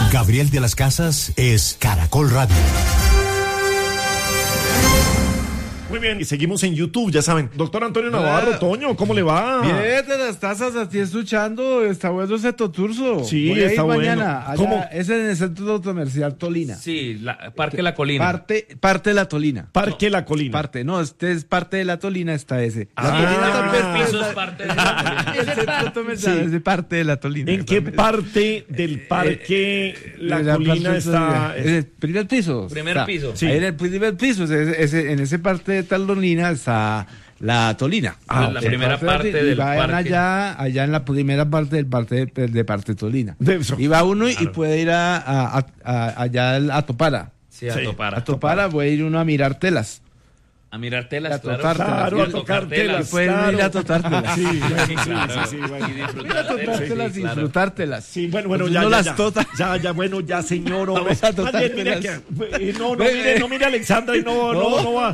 Gabriel de las Casas es Caracol Radio. Muy bien, y seguimos en YouTube, ya saben. Doctor Antonio Navarro, Toño, ¿cómo le va? Bien, de las tazas, aquí escuchando, está bueno ese toturso. Sí, voy a está ir bueno. mañana. Allá, ¿Cómo? es en el Centro Comercial Tolina. Sí, Parque La Colina. Parte de la Tolina. Parque La Colina. Parte, no, este es parte de la Tolina, está ese. Ah, La Tolina también El piso es parte de La Colina. el Centro Comercial es de parte de la Tolina. ¿En qué parte del parque La Colina está? En el primer piso. Primer está. piso. Sí. Ahí en el primer piso, en ese parte de Tolina está la Tolina. La primera parte del vayan parque. allá en la primera parte del parte Tolina. De eso. Y va uno y puede ir allá a Topara. Sí, a Sí. Topara. A Topara puede ir uno a mirar telas. A mirar telas, A claro. tocar telas. Claro, a tocar telas. Pueden claro. ir a tocar telas. Sí, bueno, sí, claro. sí, bueno. Y Ir a disfrutar tocar telas, telas sí, y claro. disfrutártelas. Sí, bueno, Pues ya, no ya, las ya. tota. Ya, bueno, ya, señor, hombre. Vamos a tocar Más bien, mire telas. que, no mire, Alexandra, y no va.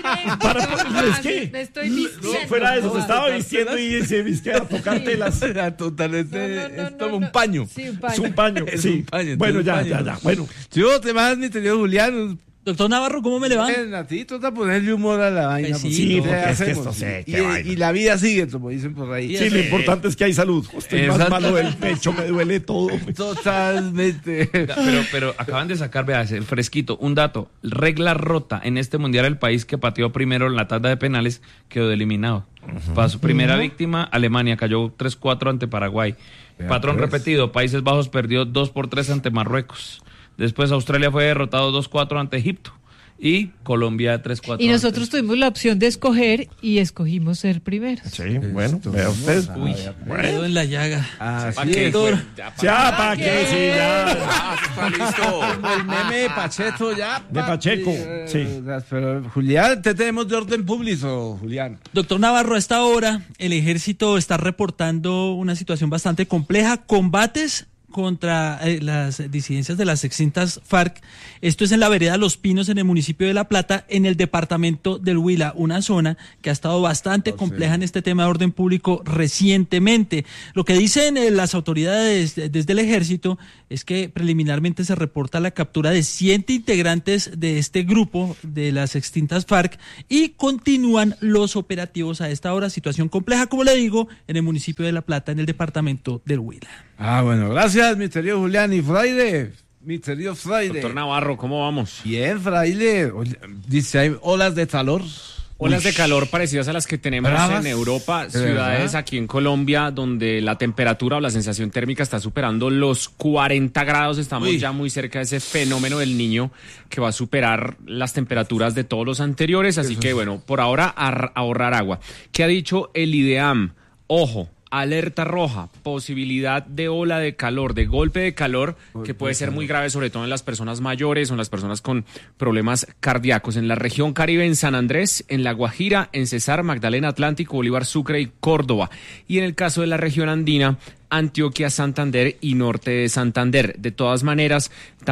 Es que me estoy vistiendo. fuera de eso, se No, estaba tocar vistiendo telas. y se viste a tocar telas. A total, No, es como un paño. Sí, un Es paño. un paño, Es sí. un paño, Bueno, es un paño. ya. Bueno, Yo te vas, mi querido Julián. Doctor Navarro, ¿cómo me le va? A ti toca ponerle humor a la vaina. Pues sí, sí, ¿qué porque es que hacemos? esto sé, Y- qué vaina. y la vida sigue, como dicen por ahí. sí, lo importante es que hay salud. Estoy más Exacto. malo del pecho, me duele todo. Totalmente. Pero acaban de sacar, vea, el fresquito, un dato. Regla rota en este mundial, el país que pateó primero en la tanda de penales quedó eliminado. Para su primera víctima, Alemania cayó 3-4 ante Paraguay. Vea, Patrón pues. repetido, Países Bajos perdió 2-3 ante Marruecos. Después Australia fue derrotado 2-4 ante Egipto. Y Colombia 3-4. Y nosotros tuvimos la opción de escoger y escogimos ser primeros. Sí, bueno, vea usted. Uy, me quedo en la llaga. Así qué, es. Doctor, Ya, ¿para qué? Sí, ya. Está listo. El meme de Pacheco ya. De Pacheco, sí. Pero Julián, te tenemos de orden público, Julián. doctor Navarro, a esta hora el ejército está reportando una situación bastante compleja, combates contra las disidencias de las extintas FARC. Esto es en la vereda Los Pinos, en el municipio de La Plata, en el departamento del Huila, una zona que ha estado bastante compleja en este tema de orden público recientemente. Lo que dicen las autoridades desde el ejército es que preliminarmente se reporta la captura de 7 integrantes de este grupo de las extintas FARC y continúan los operativos a esta hora. Situación compleja, como le digo, en el municipio de La Plata, en el departamento del Huila. Ah, bueno, gracias, mi querido Julián. Y Fraile, mi querido Fraile. Doctor Navarro, ¿cómo vamos? Bien, Fraile. Oye, dice, hay olas de calor. Olas de calor parecidas a las que tenemos Bravas. en Europa, ¿De ciudades verdad? aquí en Colombia donde la temperatura o la sensación térmica está superando los 40 grados. Estamos Uy. ya muy cerca de ese fenómeno del Niño que va a superar las temperaturas de todos los anteriores. Así que bueno, por ahora ahorrar agua. ¿Qué ha dicho el IDEAM? Ojo. Alerta roja, posibilidad de ola de calor, de golpe de calor, que puede ser muy grave, sobre todo en las personas mayores o en las personas con problemas cardíacos. En la región Caribe, en San Andrés, en La Guajira, en Cesar, Magdalena, Atlántico, Bolívar, Sucre y Córdoba. Y en el caso de la región andina, Antioquia, Santander y norte de Santander. De todas maneras,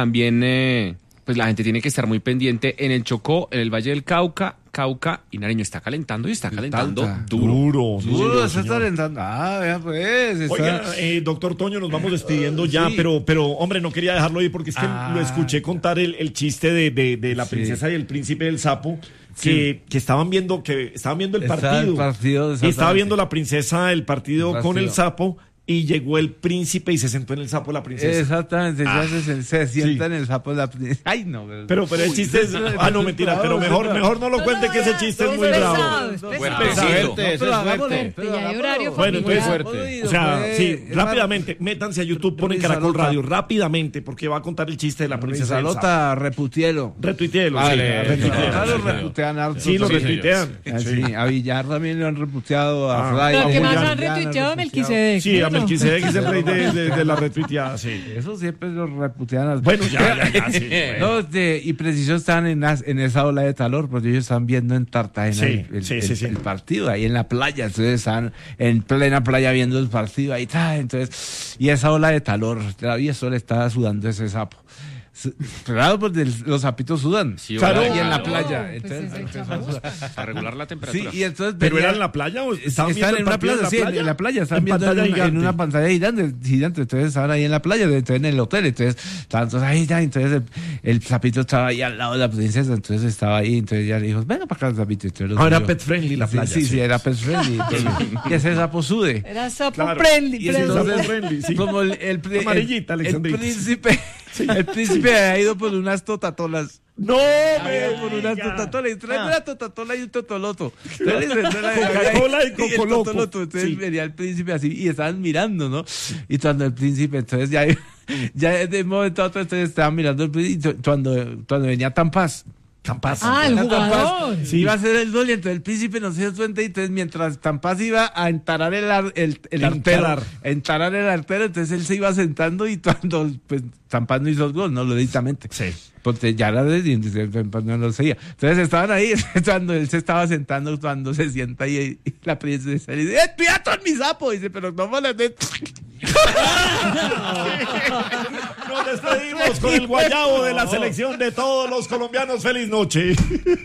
también pues la gente tiene que estar muy pendiente en el Chocó, en el Valle del Cauca y Nariño. Está calentando y está calentando Tanta. duro. Duro, se está señor. alentando. Ah, vea pues. Está... Oiga, doctor Toño, nos vamos despidiendo ya, Sí. pero hombre, no quería dejarlo ahí porque es que lo escuché contar el chiste de la Sí. princesa y el príncipe del sapo. Que estaban viendo el Estaba partido. el partido, Y estaba exactamente. viendo la princesa el partido con el sapo y llegó el príncipe y se sentó en el sapo la princesa. Exactamente, ya se sienta sí. en el sapo de la princesa. Ay, no. Pero el chiste es... Ah, no, mentira, pero mejor no lo cuente que ese chiste es muy bravo. Bueno, Pero hagámoslo, Ya hay horario Bueno, entonces, familiar. o sea, Pues, sí, es rápidamente, métanse a YouTube, ponen Caracol Radio, rápidamente, porque va a contar el chiste de la princesa del sapo. Salota, reputielo. Retuiteelo, sí, retuiteelo. Claro, reputean harto. Sí, lo retuitean. Sí, a Villar también lo han reputeado, a Fray. Pero Ah, que más Julián. han retuiteado a Melquisedec. Sí, a ¿no? Melquisedec es el rey de la retuiteada, sí. Eso siempre lo reputean al... Bueno, ya, sí. No, y preciso están en esa ola de calor, porque ellos están viendo en Cartagena Sí, el partido, ahí en la playa, entonces están en plena playa viendo el partido, ahí está, entonces, y esa ola de calor, todavía solo está sudando ese sapo. Claro, porque los sapitos sudan. Sí, Claro. hola, Y en la claro. playa. Pues Entonces, es el empieza a chamuco. sudar. Para regular la temperatura. Sí, y entonces ¿Pero venía- era en la playa o estaban Estaban viendo en el una partido plaza, sí, en la playa, estaban en viendo pantalla en gigante. una pantalla gigante, entonces estaban ahí en la playa, entonces en el hotel, entonces estaban todos ahí, ya, entonces el sapito estaba ahí al lado de la princesa, entonces estaba ahí, entonces ya le dijo, venga para acá el sapito. Entonces lo Ah, era subió. pet friendly la Sí, playa. Sí, era pet friendly. Entonces, que ese sapo sude. Era sapo Claro. friendly. Y ese friendly. sapo friendly, sí. Como Amarillita, Alexandrita. el príncipe ha ido por unas totatolas. No, Por unas totatolas, y trae una totatola y un totoloto. Entonces, Coca-Cola y el Cocoloco. totoloto. Entonces Sí. venía el príncipe así y estaban mirando, ¿no? Y cuando el príncipe, entonces ya de un momento a otro, entonces estaban mirando el príncipe, y cuando venía Tampaz. Ah, el Era jugador. Sí, iba a ser el gol y entonces el príncipe no se dio cuenta y entonces mientras Tampaz iba a entarar el artero, entonces él se iba sentando y cuando pues Tampaz no hizo el gol, no lo directamente. Sí. Porque ya era de dientes, no lo seguía. Entonces estaban ahí, cuando él se estaba sentando, cuando se sienta ahí, y la princesa le dice, ¡cuidado con mi sapo! Y dice, pero no me lo Nos despedimos con el guayabo de la selección de todos los colombianos. ¡Feliz noche!